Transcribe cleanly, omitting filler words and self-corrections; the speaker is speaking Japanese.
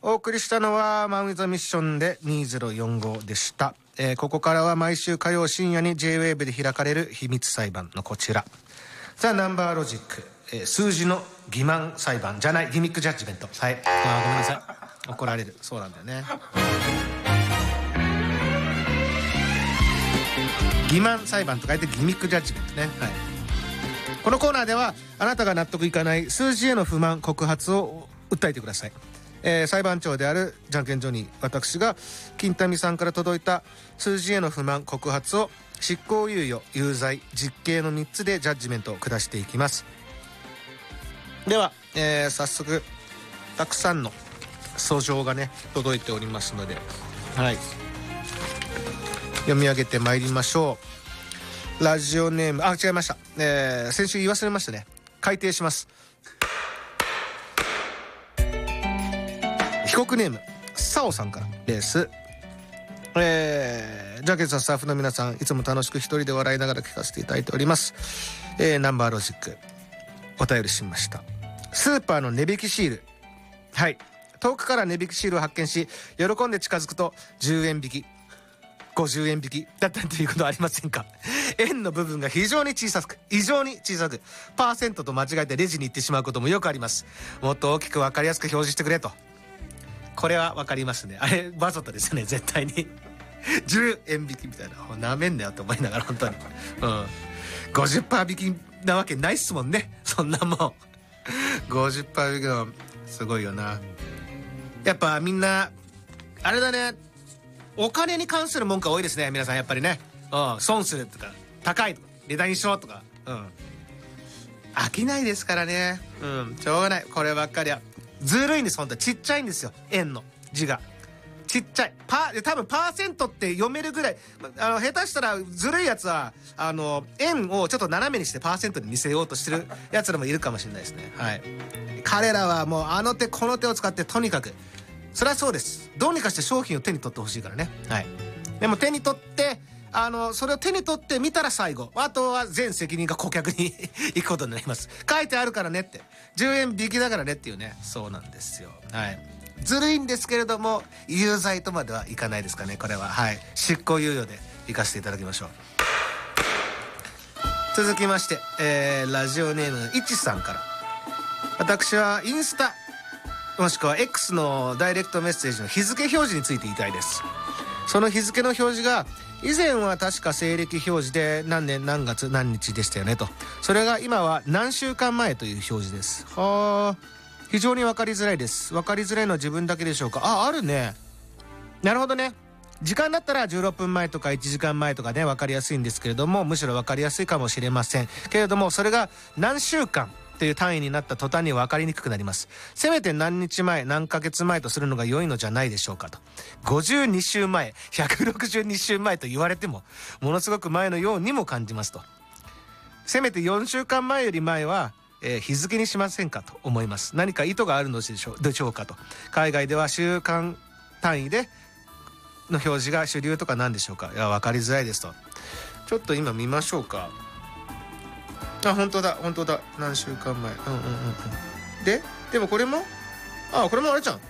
お送りしたのはマウン・ザ・ミッションで2045でした。ここからは毎週火曜深夜に J-WAVE で開かれる秘密裁判のこちら。ザ・ナンバーロジック、数字の欺瞞裁判じゃない、ギミックジャッジメント。はい。ごめんなさい。怒られる。そうなんだよね。欺瞞裁判と書いてギミックジャッジメントね。はい。このコーナーではあなたが納得いかない数字への不満告発を訴えてください。裁判長であるじゃんけんジョニー、私が金民さんから届いた数字への不満告発を執行猶予、有罪、実刑の3つでジャッジメントを下していきます。では、早速たくさんの訴状がね届いておりますので、はい、読み上げてまいりましょう。ラジオネーム、違いました、先週言い忘れましたね。改訂します。被告ネームサオさんからです。ジャケットスタッフの皆さん、いつも楽しく一人で笑いながら聞かせていただいております。ナンバーロジックお便りしました。スーパーの値引きシール、はい、遠くから値引きシールを発見し喜んで近づくと10円引き、50円引きだったということはありませんか？円の部分が非常に小さく、異常に小さく、パーセントと間違えてレジに行ってしまうこともよくあります。もっと大きく分かりやすく表示してくれと。これは分かりますね。あれわざとですね、絶対に10円引きみたいな、なめんなよって思いながら、本当に、50% 引きなわけないっすもんね、そんなもん。50% 引きのすごいよな。やっぱみんなあれだね、お金に関する文句が多いですね、皆さんやっぱりね。損するとか、高いとか、値段にしろとか、飽きないですからね。しょうがない、こればっかりは。ずるいんです、本当に。ちっちゃいんですよ、円の字が。ちっちゃい。多分パーセントって読めるぐらい、下手したらずるいやつは、円をちょっと斜めにしてパーセントに見せようとしてるやつらもいるかもしれないですね。はい。彼らはもうあの手この手を使って、とにかく、それはそうです。どうにかして商品を手に取ってほしいからね。はい。でも手に取って、それを手に取ってみたら最後。あとは全責任が顧客に行くことになります。書いてあるからねって。10円引きだからねっていうね。そうなんですよ。はい。ずるいんですけれども、有罪とまではいかないですかね、これは。はい。執行猶予で行かせていただきましょう。続きまして、ラジオネームいちさんから。私はインスタもしくは X のダイレクトメッセージの日付表示について言いたいです。その日付の表示が以前は確か西暦表示で何年何月何日でしたよねと。それが今は何週間前という表示です。はあ、非常に分かりづらいです。分かりづらいのは自分だけでしょうか？あるね。なるほどね。時間だったら16分前とか1時間前とかね、分かりやすいんですけれども、むしろ分かりやすいかもしれませんけれども、それが何週間という単位になった途端に分かりにくくなります。せめて何日前何ヶ月前とするのが良いのじゃないでしょうかと。52週前162週前と言われてもものすごく前のようにも感じますと。せめて4週間前より前は、日付にしませんかと思います。何か意図があるのでしょうかと。海外では週間単位での表示が主流とかなんでしょうか。いや、分かりづらいですと。ちょっと今見ましょうか。本当だ何週間前。でもこれもこれもあれじゃん。